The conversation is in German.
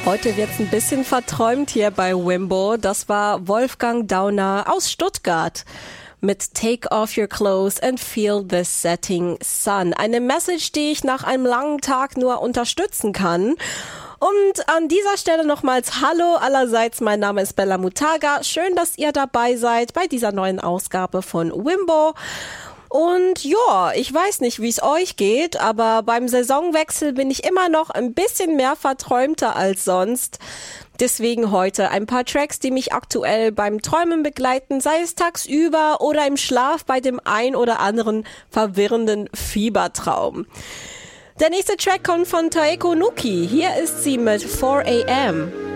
Heute wird's ein bisschen verträumt hier bei Wimbo. Das war Wolfgang Dauner aus Stuttgart mit Take Off Your Clothes and Feel the Setting Sun. Eine Message, die ich nach einem langen Tag nur unterstützen kann. Und an dieser Stelle nochmals Hallo allerseits, mein Name ist Bella Mutaga. Schön, dass ihr dabei seid bei dieser neuen Ausgabe von Wimbo. Und ja, ich weiß nicht, wie es euch geht, aber beim Saisonwechsel bin ich immer noch ein bisschen mehr verträumter als sonst. Deswegen heute ein paar Tracks, die mich aktuell beim Träumen begleiten, sei es tagsüber oder im Schlaf bei dem ein oder anderen verwirrenden Fiebertraum. Der nächste Track kommt von Taeko Nuki. Hier ist sie mit 4 AM.